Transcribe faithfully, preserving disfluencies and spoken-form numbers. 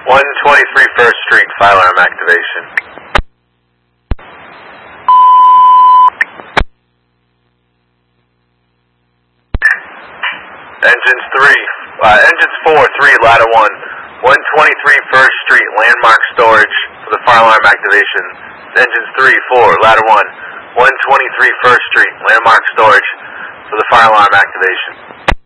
one twenty-three First Street, fire alarm activation. Engines three, uh, engines four, three, ladder one, one twenty-three First Street, landmark storage for the fire alarm activation. Engines three, four, ladder one, one twenty-three First Street, landmark storage for the fire alarm activation.